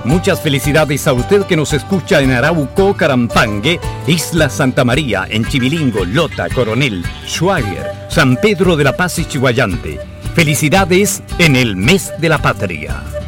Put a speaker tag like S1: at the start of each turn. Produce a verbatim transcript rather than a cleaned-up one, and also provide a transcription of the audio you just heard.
S1: Muchas felicidades a usted que nos escucha en Arauco, Carampangue, Isla Santa María, en Chivilingo, Lota, Coronel, Schwager, San Pedro de la Paz y Chihuayante. Felicidades en el mes de la patria.